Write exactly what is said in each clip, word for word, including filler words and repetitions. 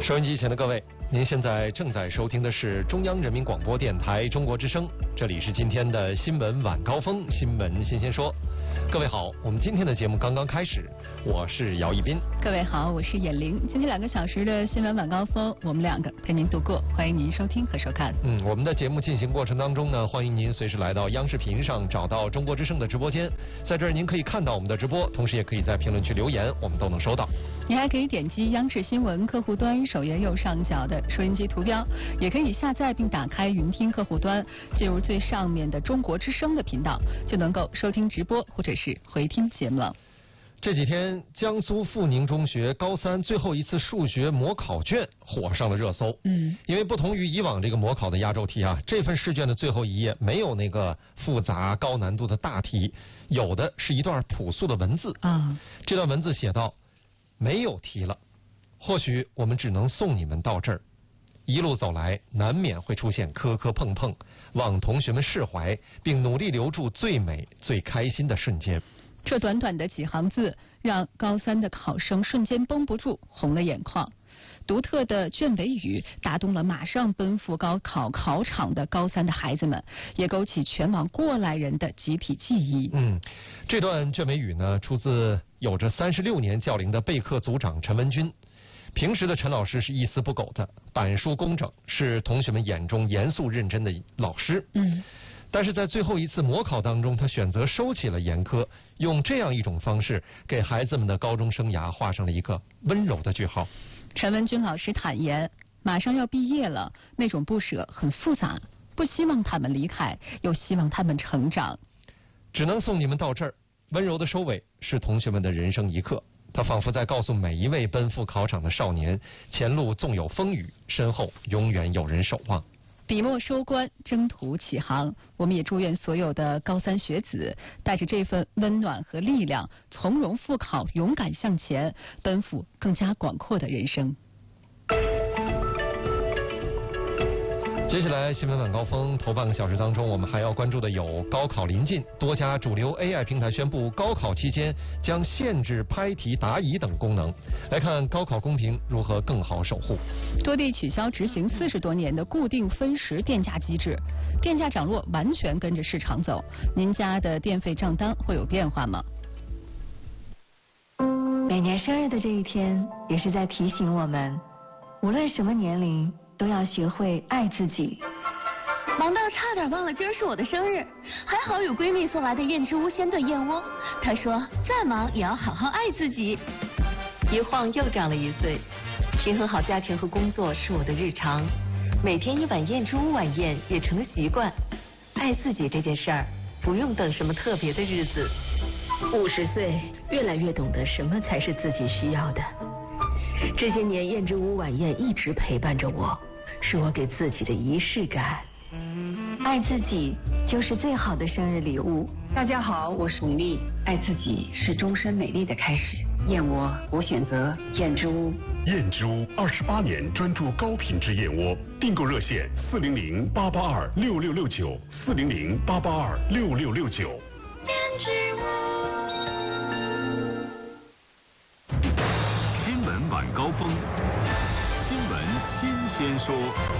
收音机前的各位，您现在正在收听的是中央人民广播电台中国之声，这里是今天的新闻晚高峰，新闻新鲜说。各位好，我们今天的节目刚刚开始，我是姚一斌。 各位好，我是闫玲。今天两个小时的新闻晚高峰，我们两个陪您度过，欢迎您收听和收看。 嗯，我们的节目进行过程当中呢，欢迎您随时来到央视频上找到中国之声的直播间，在这儿您可以看到我们的直播，同时也可以在评论区留言，我们都能收到。 您还可以点击央视新闻客户端首页右上角的收音机图标，也可以下载并打开云听客户端，进入最上面的中国之声的频道，就能够收听直播或者是回听节目了。 这几天，江苏阜宁中学高三最后一次数学模考卷火上了热搜。嗯，因为不同于以往这个模考的压轴题啊，这份试卷的最后一页没有那个复杂高难度的大题，有的是一段朴素的文字啊。这段文字写道：没有题了，或许我们只能送你们到这儿。一路走来，难免会出现磕磕碰碰，望同学们释怀，并努力留住最美、最开心的瞬间。 这短短的几行字，让高三的考生瞬间绷不住，红了眼眶。独特的卷尾语打动了马上奔赴高考考场的高三的孩子们，也勾起全网过来人的集体记忆。 嗯，这段卷尾语呢，出自有着三十六年教龄的备课组长陈文军。平时的陈老师是一丝不苟的，板书工整，是同学们眼中严肃认真的老师。嗯。但是在最后一次模考当中，他选择收起了严苛，用这样一种方式给孩子们的高中生涯画上了一个温柔的句号。 陈文军老师坦言，马上要毕业了，那种不舍很复杂，不希望他们离开，又希望他们成长。 只能送你们到这儿，温柔的收尾是同学们的人生一课。他仿佛在告诉每一位奔赴考场的少年，前路纵有风雨，身后永远有人守望。 笔墨收官，征途启航。我们也祝愿所有的高三学子带着这份温暖和力量，从容复考，勇敢向前，奔赴更加广阔的人生。 接下来新闻晚高峰头半个小时当中，我们还要关注的有高考临近，多家主流 A I 平台宣布高考期间将限制拍题答疑等功能。来看高考公平如何更好守护。 多地取消执行四十多年的固定分时电价机制，电价涨落完全跟着市场走。您家的电费账单会有变化吗？ 每年生日的这一天，也是在提醒我们，无论什么年龄，都要学会爱自己。 忙到差点忘了今儿是我的生日，还好有闺蜜送来的燕之屋鲜炖燕窝。她说再忙也要好好爱自己。 一晃又长了一岁，平衡好家庭和工作是我的日常，每天一碗燕之屋晚宴也成了习惯。爱自己这件事儿，不用等什么特别的日子。 五十岁，越来越懂得什么才是自己需要的。这些年，燕之屋晚宴一直陪伴着我，是我给自己的仪式感。 爱自己就是最好的生日礼物。 大家好，我是巩俐。爱自己是终身美丽的开始。燕窝，我选择燕之屋。 燕之屋二十八年专注高品质燕窝，订购热线四零零八八二六六六九四零零八八二六六六九。 燕之屋。 晚高峰，新闻新鲜说。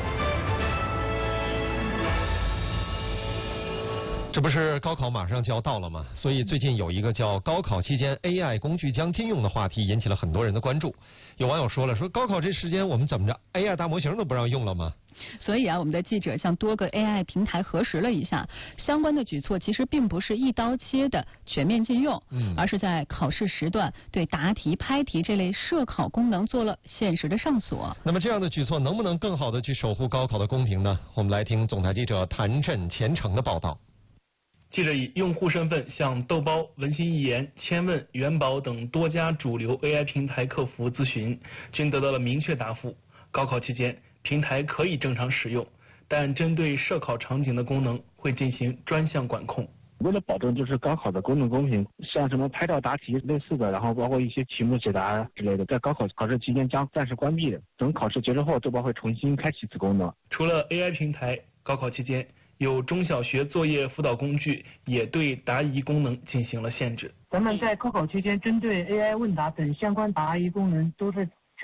这不是高考马上就要到了吗？所以最近有一个叫高考期间 A I 工具将禁用的话题引起了很多人的关注。有网友说了，说高考这时间我们怎么着 A I 大模型都不让用了吗？ 所以啊，我们的记者向多个 A I 平台核实了一下，相关的举措其实并不是一刀切的全面禁用，嗯，而是在考试时段对答题、拍题这类涉考功能做了限时的上锁。 那么这样的举措能不能更好的去守护高考的公平呢？我们来听总台记者谭震、钱程的报道。 记者以用户身份向豆包、文心一言、千问、元宝等多家主流 A I 平台客服咨询，均得到了明确答复。高考期间，平台可以正常使用，但针对涉考场景的功能会进行专项管控。 为了保证就是高考的公正公平，像什么拍照答题类似的，然后包括一些题目解答之类的，在高考考试期间将暂时关闭的。等考试结束后，豆包会重新开启此功能。 除了 A I 平台，高考期间有中小学作业辅导工具也对答疑功能进行了限制。 咱们在高考期间针对 A I 问答等相关答疑功能都是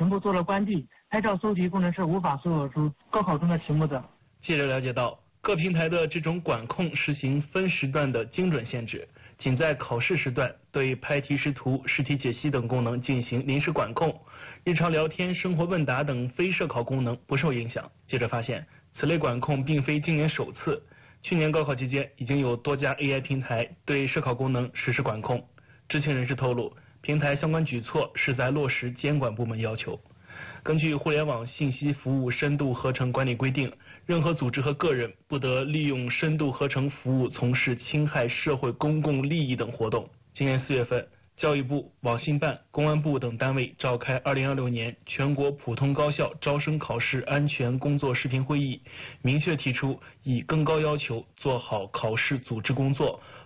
全部做了关闭，拍照搜题功能是无法搜索出高考中的题目的。 记者了解到，各平台的这种管控实行分时段的精准限制，仅在考试时段对拍提示图、试题解析等功能进行临时管控，日常聊天、生活问答等非涉考功能不受影响。记者发现，此类管控并非今年首次，去年高考期间已经有多家 A I 平台对涉考功能实施管控。知情人士透露，平台相关举措是在落实监管部门要求。根据互联网信息服务深度合成管理规定，任何组织和个人不得利用深度合成服务从事侵害社会公共利益等活动。今年四月份，教育部、网信办、公安部等单位召开二零二六年全国普通高校招生考试安全工作视频会议，明确提出以更高要求做好考试组织工作，